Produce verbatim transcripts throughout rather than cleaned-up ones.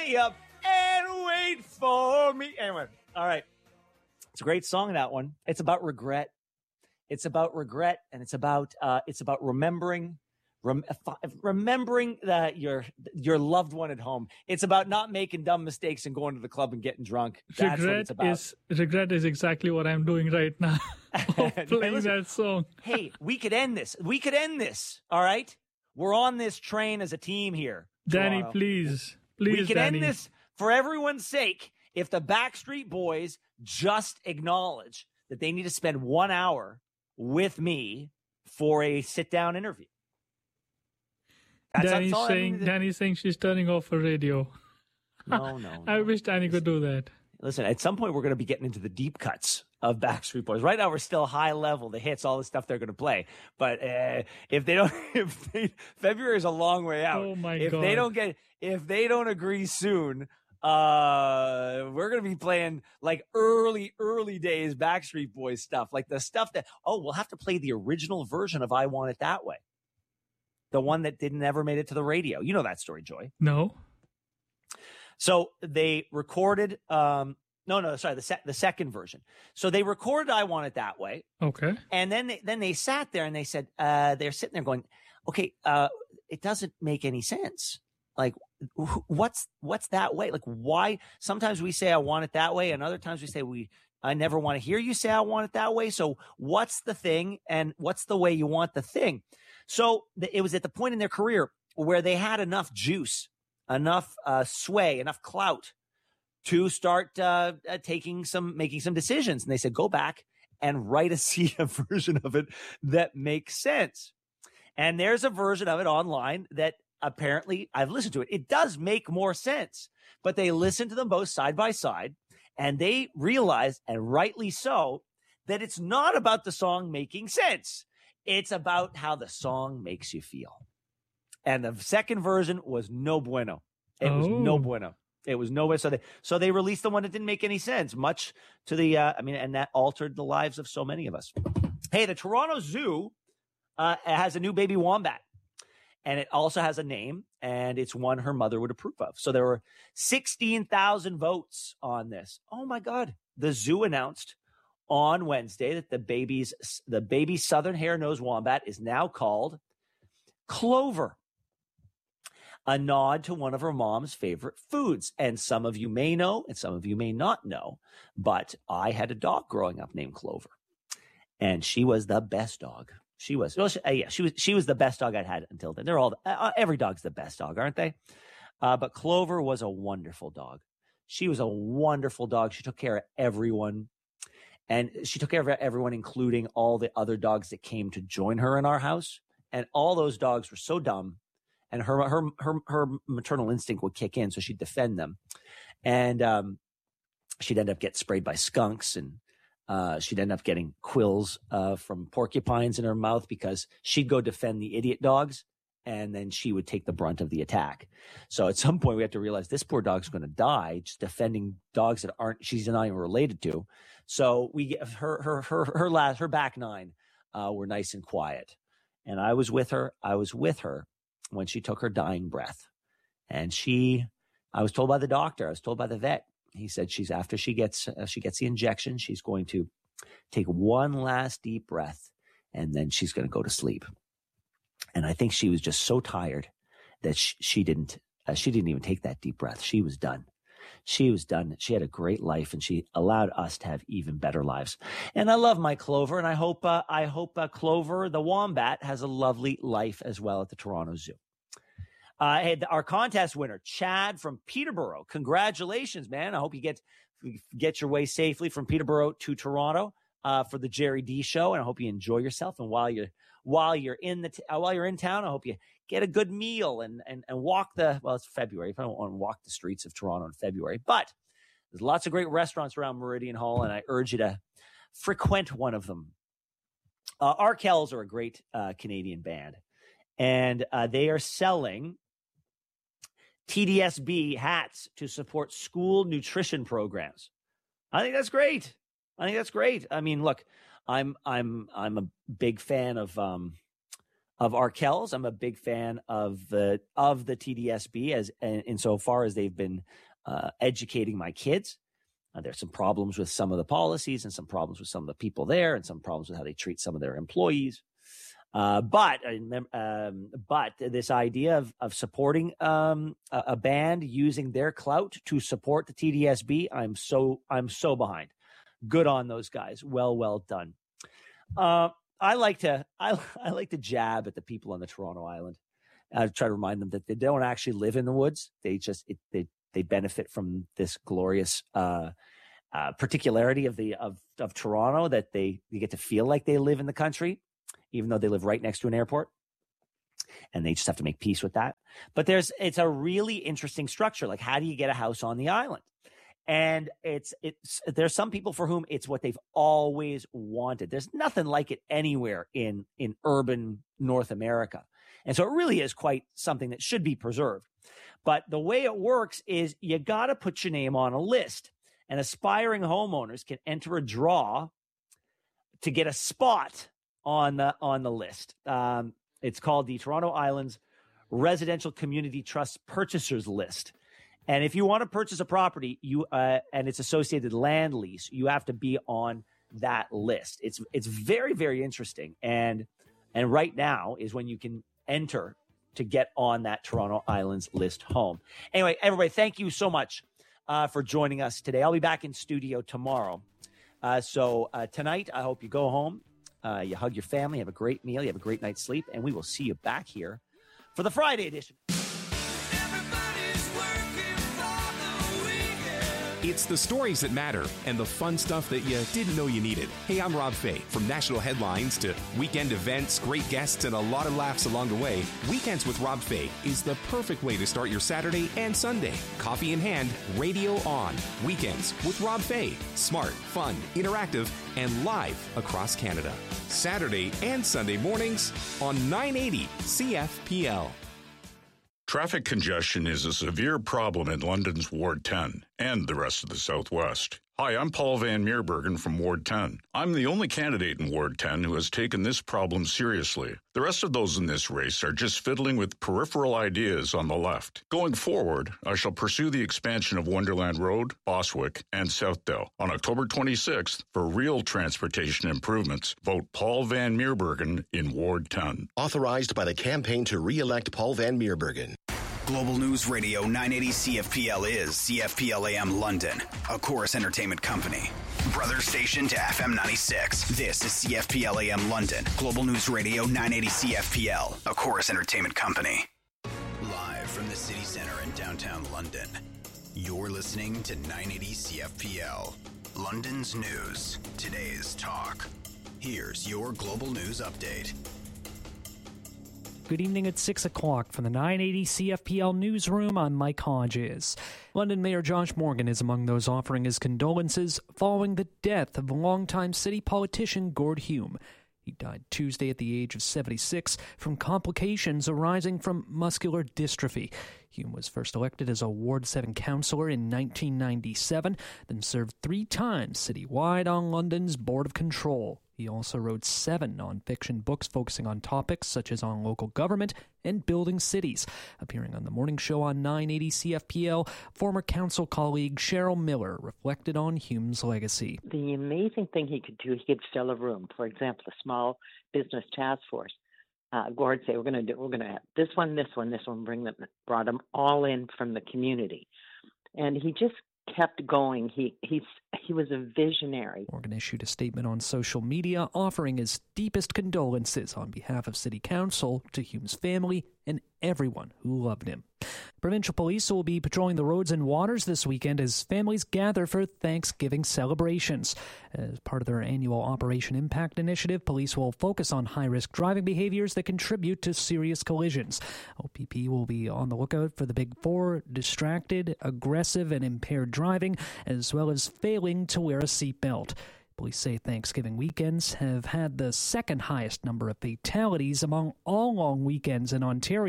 Stay up and wait for me. Anyway, all right. It's a great song, that one. It's about regret. It's about regret, and it's about uh, it's about remembering rem- remembering that your your loved one at home. It's about not making dumb mistakes and going to the club and getting drunk. That's regret what it's about. is regret is exactly what I'm doing right now. Playing hey, listen, that song. Hey, we could end this. We could end this. All right, we're on this train as a team here. Danny, Toronto. please, please, we could Danny. end this for everyone's sake if the Backstreet Boys just acknowledge that they need to spend one hour with me for a sit-down interview. That's, Danny's that's saying, I mean. Danny's saying she's turning off her radio. No, no, no. I wish Danny listen, could do that. Listen, at some point we're going to be getting into the deep cuts of Backstreet Boys. Right now we're still high level, the hits, all the stuff they're going to play. But uh, if they don't, if they, February is a long way out. Oh my if God! If they don't get, if they don't agree soon. Uh, we're going to be playing like early, early days Backstreet Boys stuff, like the stuff that, oh, we'll have to play the original version of I Want It That Way. The one that didn't ever made it to the radio. You know that story, Joy. No. So they recorded, um, no, no, sorry, the se- the second version. So they recorded I Want It That Way. Okay. And then they, then they sat there and they said, uh, they're sitting there going, okay, uh, it doesn't make any sense. Like, what's what's that way? Like, why? Sometimes we say I want it that way, and other times we say we I never want to hear you say I want it that way. So what's the thing, and what's the way you want the thing? So it was at the point in their career where they had enough juice, enough uh, sway, enough clout to start uh, uh, taking some, making some decisions. And they said, go back and write a, see a version of it that makes sense. And there's a version of it online that apparently I've listened to it. It does make more sense, but they listened to them both side by side and they realized, and rightly so, that it's not about the song making sense. It's about how the song makes you feel. And the second version was no bueno. It oh. was no bueno. It was no bueno. So they, so they released the one that didn't make any sense, much to the, uh, I mean, and that altered the lives of so many of us. Hey, the Toronto Zoo uh, has a new baby wombat. And it also has a name, and it's one her mother would approve of. So there were sixteen thousand votes on this. Oh, my God. The zoo announced on Wednesday that the baby's the baby southern hair-nosed wombat is now called Clover, a nod to one of her mom's favorite foods. And some of you may know, and some of you may not know, but I had a dog growing up named Clover, and she was the best dog. She was, well, she, uh, yeah, she was, she was the best dog I'd had until then. They're all, uh, every dog's the best dog, aren't they? Uh, but Clover was a wonderful dog. She was a wonderful dog. She took care of everyone. And she took care of everyone, including all the other dogs that came to join her in our house. And all those dogs were so dumb. And her, her, her, her maternal instinct would kick in. So she'd defend them. And, um, she'd end up getting sprayed by skunks, and Uh, she'd end up getting quills uh, from porcupines in her mouth because she'd go defend the idiot dogs, and then she would take the brunt of the attack. So at some point we have to realize this poor dog's going to die just defending dogs that aren't, she's not even related to. So we get her, her, her, her last, her back nine uh, were nice and quiet. And I was with her. I was with her when she took her dying breath. And she, I was told by the doctor, I was told by the vet, he said she's after she gets uh, she gets the injection, she's going to take one last deep breath, and then she's going to go to sleep. And I think she was just so tired that she, she didn't uh, she didn't even take that deep breath. She was done. She was done. She had a great life, and she allowed us to have even better lives. And I love my Clover, and I hope uh, I hope uh, Clover the wombat has a lovely life as well at the Toronto Zoo. Uh, hey, our contest winner, Chad from Peterborough. Congratulations, man. I hope you get get your way safely from Peterborough to Toronto uh, for the Jerry D Show, and I hope you enjoy yourself. And while you're while you're in the t- uh, while you're in town, I hope you get a good meal and and and walk the well. It's February. If I don't want to walk the streets of Toronto in February, but there's lots of great restaurants around Meridian Hall, and I urge you to frequent one of them. Uh, Arkells are a great uh, Canadian band, and uh, they are selling T D S B hats to support school nutrition programs. I think that's great. I think that's great. I mean, look, I'm I'm I'm a big fan of um of Arkells. I'm a big fan of the of the T D S B as insofar as they've been uh, educating my kids. Uh, there's some problems with some of the policies and some problems with some of the people there and some problems with how they treat some of their employees. Uh, but um, but this idea of, of supporting um, a, a band using their clout to support the T D S B, I'm so I'm so behind. Good on those guys. Well, well done. Uh, I like to I, I like to jab at the people on the Toronto Island. I try to remind them that they don't actually live in the woods. They just it, they they benefit from this glorious uh, uh, particularity of the of of Toronto that they they get to feel like they live in the country, even though they live right next to an airport, and they just have to make peace with that. But there's it's a really interesting structure. Like, how do you get a house on the island? And it's it's there's some people for whom it's what they've always wanted. There's nothing like it anywhere in in urban North America. And so it really is quite something that should be preserved. But the way it works is you got to put your name on a list, and aspiring homeowners can enter a draw to get a spot on the on the list. Um, it's called the Toronto Islands Residential Community Trust Purchasers List. And if you want to purchase a property, you uh, and its associated land lease, you have to be on that list. It's it's very, very interesting. And and right now is when you can enter to get on that Toronto Islands list home. Anyway, everybody, thank you so much uh, for joining us today. I'll be back in studio tomorrow. Uh, so uh, tonight, I hope you go home, uh, you hug your family, have a great meal, you have a great night's sleep, and we will see you back here for the Friday edition. It's the stories that matter and the fun stuff that you didn't know you needed. Hey, I'm Rob Fay. From national headlines to weekend events, great guests, and a lot of laughs along the way, Weekends with Rob Fay is the perfect way to start your Saturday and Sunday. Coffee in hand, radio on. Weekends with Rob Fay. Smart, fun, interactive, and live across Canada. Saturday and Sunday mornings on nine eighty C F P L. Traffic congestion is a severe problem in London's Ward ten and the rest of the Southwest. Hi, I'm Paul Van Meerbergen from Ward ten. I'm the only candidate in Ward ten who has taken this problem seriously. The rest of those in this race are just fiddling with peripheral ideas on the left. Going forward, I shall pursue the expansion of Wonderland Road, Boswick, and Southdale. On October twenty-sixth, for real transportation improvements, vote Paul Van Meerbergen in Ward ten. Authorized by the campaign to re-elect Paul Van Meerbergen. Global News Radio nine eighty C F P L is C F P L A M London, a Chorus Entertainment company. Brother station to F M ninety-six. This is C F P L A M London. Global News Radio nine eighty C F P L, a Chorus Entertainment company. Live from the city center in downtown London, you're listening to nine eighty C F P L. London's news, today's talk. Here's your Global News Update. Good evening at six o'clock from the nine eighty C F P L newsroom. I'm Mike Hodges. London Mayor Josh Morgan is among those offering his condolences following the death of longtime city politician Gord Hume. He died Tuesday at the age of seventy-six from complications arising from muscular dystrophy. Hume was first elected as a Ward seven councillor in nineteen ninety-seven, then served three times citywide on London's Board of Control. He also wrote seven non-fiction books focusing on topics such as on local government and building cities. Appearing on the morning show on nine eighty C F P L, former council colleague Cheryl Miller reflected on Hume's legacy. The amazing thing he could do, he could fill a room. For example, a small business task force. Uh, Gord say, we're going to do, we're going to have this one, this one, this one, bring them, brought them all in from the community. And he just kept going. He he's he was a visionary. Morgan issued a statement on social media offering his deepest condolences on behalf of City Council to Hume's family and everyone who loved him. Provincial police will be patrolling the roads and waters this weekend as families gather for Thanksgiving celebrations. As part of their annual Operation Impact initiative, police will focus on high-risk driving behaviors that contribute to serious collisions. O P P will be on the lookout for the Big Four: distracted, aggressive, and impaired driving, as well as failing to wear a seatbelt. Police say Thanksgiving weekends have had the second highest number of fatalities among all long weekends in Ontario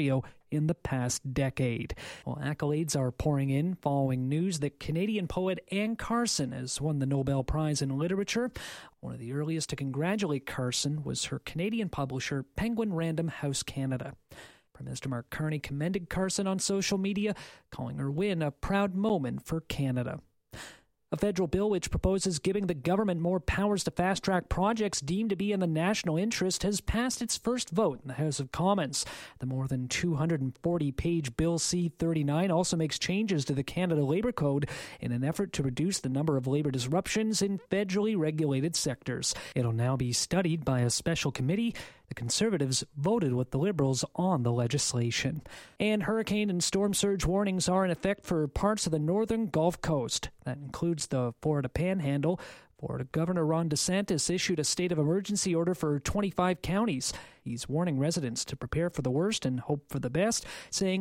in the past decade. Well, accolades are pouring in following news that Canadian poet Anne Carson has won the Nobel Prize in Literature. One of the earliest to congratulate Carson was her Canadian publisher, Penguin Random House Canada. Prime Minister Mark Carney commended Carson on social media, calling her win a proud moment for Canada. A federal bill which proposes giving the government more powers to fast-track projects deemed to be in the national interest has passed its first vote in the House of Commons. The more than two hundred forty page Bill C thirty-nine also makes changes to the Canada Labour Code in an effort to reduce the number of labour disruptions in federally regulated sectors. It'll now be studied by a special committee. The Conservatives voted with the Liberals on the legislation. And hurricane and storm surge warnings are in effect for parts of the northern Gulf Coast. That includes the Florida Panhandle. Florida Governor Ron DeSantis issued a state of emergency order for twenty-five counties. He's warning residents to prepare for the worst and hope for the best, saying